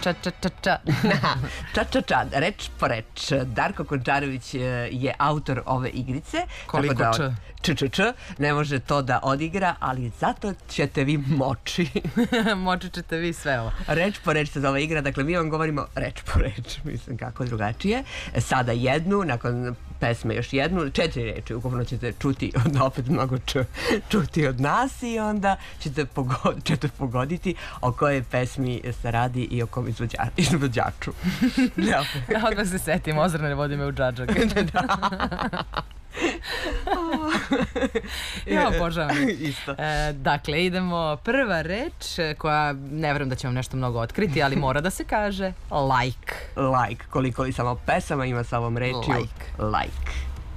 Ča, reč po reč. Darko Končarović je autor ove igrice. Koliko č? Ne može to da odigra, ali zato ćete vi moći. Moći ćete vi sve ovo. Reč po reč se zove igra, dakle mi vam govorimo reč po reč, mislim kako drugačije. Sada jednu, nakon pesme još jednu, 4 reči ukupno ćete čuti, opet mnogo čuti od nas i onda ćete pogoditi o kojoj pesmi se radi i o kom izvođaču. Odmah se setim, Ozrane vodi me u džadžak. Ja obožavam. Dakle, idemo. Prva reč koja ne verujem da će vam nešto mnogo otkriti, ali mora da se kaže like. Like. Koliko li samo pesama ima sa ovom rečju? Like. Like.